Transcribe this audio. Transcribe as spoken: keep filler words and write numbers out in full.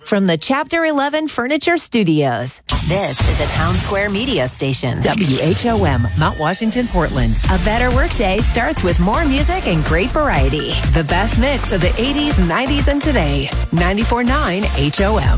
From the Chapter eleven Furniture Studios, this is a Town Square Media Station. W H O M, Mount Washington, Portland. A better workday starts with more music and great variety. The best mix of the eighties, nineties, and today. ninety-four point nine H O M.